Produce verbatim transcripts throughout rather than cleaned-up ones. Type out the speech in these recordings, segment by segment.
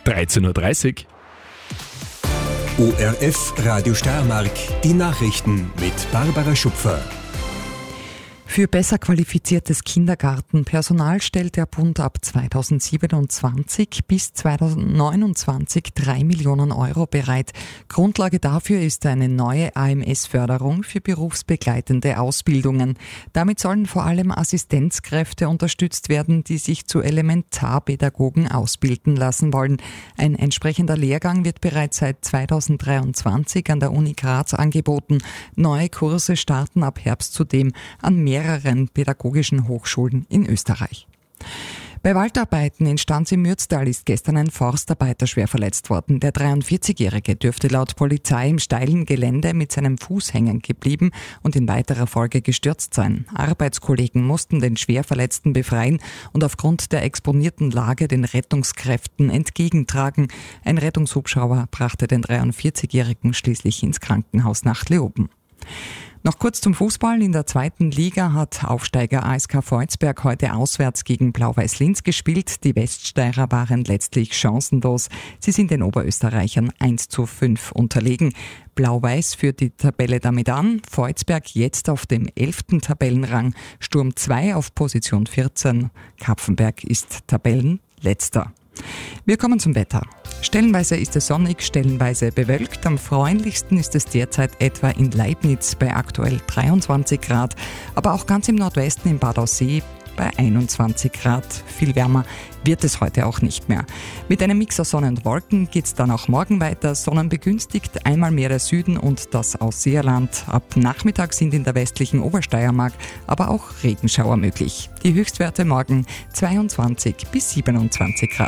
dreizehn Uhr dreißig. O R F Radio Steiermark, die Nachrichten mit Barbara Schupfer. Für besser qualifiziertes Kindergartenpersonal stellt der Bund ab zweitausendsiebenundzwanzig bis zweitausendneunundzwanzig drei Millionen Euro bereit. Grundlage dafür ist eine neue A M S-Förderung für berufsbegleitende Ausbildungen. Damit sollen vor allem Assistenzkräfte unterstützt werden, die sich zu Elementarpädagogen ausbilden lassen wollen. Ein entsprechender Lehrgang wird bereits seit zweitausenddreiundzwanzig an der Uni Graz angeboten. Neue Kurse starten ab Herbst zudem an mehreren pädagogischen Hochschulen in Österreich. Bei Waldarbeiten in Stanz im Mürztal ist gestern ein Forstarbeiter schwer verletzt worden. Der dreiundvierzigjährige dürfte laut Polizei im steilen Gelände mit seinem Fuß hängen geblieben und in weiterer Folge gestürzt sein. Arbeitskollegen mussten den Schwerverletzten befreien und aufgrund der exponierten Lage den Rettungskräften entgegentragen. Ein Rettungshubschrauber brachte den dreiundvierzigjährigen schließlich ins Krankenhaus nach Leoben. Noch kurz zum Fußball. In der zweiten Liga hat Aufsteiger A S K Volzberg heute auswärts gegen Blau-Weiß Linz gespielt. Die Weststeirer waren letztlich chancenlos. Sie sind den Oberösterreichern eins zu fünf unterlegen. Blau-Weiß führt die Tabelle damit an. Volzberg jetzt auf dem elften Tabellenrang. Sturm zwei auf Position vierzehn. Kapfenberg ist Tabellenletzter. Wir kommen zum Wetter. Stellenweise ist es sonnig, stellenweise bewölkt. Am freundlichsten ist es derzeit etwa in Leibniz bei aktuell dreiundzwanzig Grad, aber auch ganz im Nordwesten in Bad Aussee bei einundzwanzig Grad. Viel wärmer wird es heute auch nicht mehr. Mit einem Mix aus Sonne und Wolken geht es dann auch morgen weiter. Sonnenbegünstigt einmal mehr der Süden und das Ausseerland. Ab Nachmittag sind in der westlichen Obersteiermark aber auch Regenschauer möglich. Die Höchstwerte morgen zweiundzwanzig bis siebenundzwanzig Grad.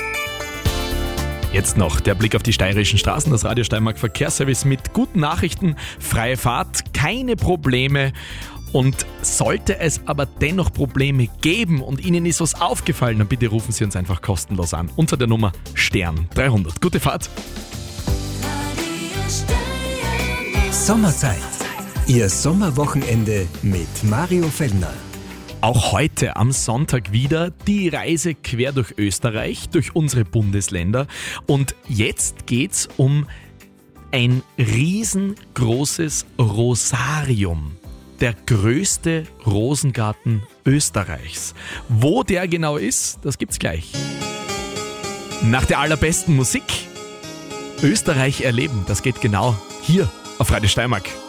Jetzt noch der Blick auf die steirischen Straßen, das Radio Steiermark Verkehrsservice mit guten Nachrichten, freie Fahrt, keine Probleme. Und sollte es aber dennoch Probleme geben und Ihnen ist was aufgefallen, dann bitte rufen Sie uns einfach kostenlos an unter der Nummer Stern dreihundert. Gute Fahrt! Sommerzeit. Ihr Sommerwochenende mit Mario Fellner. Auch heute am Sonntag wieder die Reise quer durch Österreich, durch unsere Bundesländer. Und jetzt geht's um ein riesengroßes Rosarium. Der größte Rosengarten Österreichs. Wo der genau ist, das gibt's gleich. Nach der allerbesten Musik Österreich erleben, das geht genau hier auf Radio Steiermark.